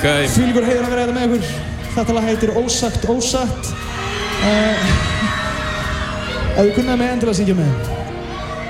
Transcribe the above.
Þvílíkur heiður að vera hérna með ykkur. Þetta lag heitir Ósagt, ósatt. Ef þið kunnaði mig endilega að syngja með.